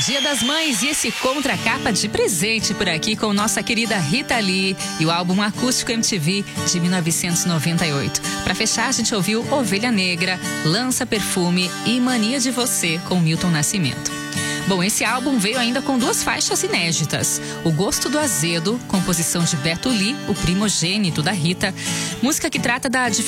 Dia das Mães e esse contracapa de presente por aqui com nossa querida Rita Lee e o álbum Acústico MTV de 1998. Para fechar, a gente ouviu Ovelha Negra, Lança Perfume e Mania de Você com Milton Nascimento. Bom, esse álbum veio ainda com 2 faixas inéditas. O Gosto do Azedo, composição de Beto Lee, o primogênito da Rita, música que trata da